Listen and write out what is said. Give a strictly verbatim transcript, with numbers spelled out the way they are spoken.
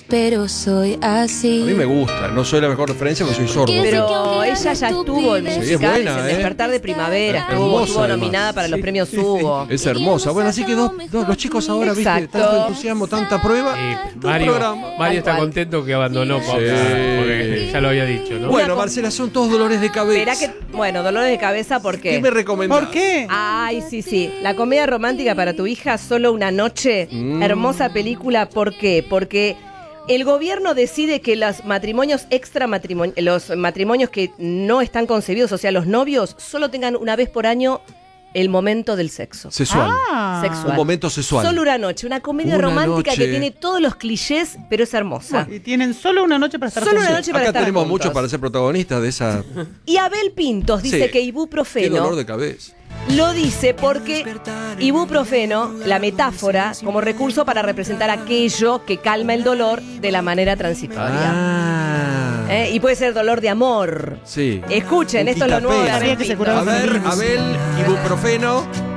pero soy así. A mí me gusta, no soy la mejor referencia porque soy sordo. Pero ella ya estuvo en Sí, es musicales, buena, en ¿eh? Despertar de Primavera, Hermosa, estuvo, estuvo además. nominada para los Sí, premios sí, sí. Hugo. Es hermosa. Bueno, así que dos, dos- los chicos ahora, viste, Exacto. tanto entusiasmo, tanta prueba. Eh, todo Mario, programa. Mario Tal está cual. contento que abandonó Pauta, Sí. porque ya lo había dicho, ¿no? Bueno, Marcela, son todos dolores de cabeza. Verá que, bueno, dolores de cabeza, ¿por ¿Qué qué? me recomendás? ¿Por qué? Ay, sí, sí. La comedia romántica para tu hija, Solo una noche. Mm. Hermosa película. ¿Por qué? Porque el gobierno decide que los matrimonios extramatrimonios, los matrimonios que no están concebidos, o sea, los novios, solo tengan una vez por año el momento del sexo. Sexual. Ah. Sexual. Un momento sexual. Solo una noche. Una comedia Una romántica noche. que tiene todos los clichés, pero es hermosa. Y tienen solo una noche para estar Solo una juntos. noche para Acá estar tenemos juntos. muchos para ser protagonistas de esa. Y Abel Pintos dice Sí. que Qué ibuprofeno dolor de cabeza. lo dice porque ibuprofeno, la metáfora, como recurso para representar aquello que calma el dolor de la manera transitoria. Ah. ¿Eh? Y puede ser dolor de amor. Sí. Escuchen, Un esto es lo nuevo de quitapena. Abel Sabía que se Pintos. curaba A ver, con niños. Abel, ibuprofeno.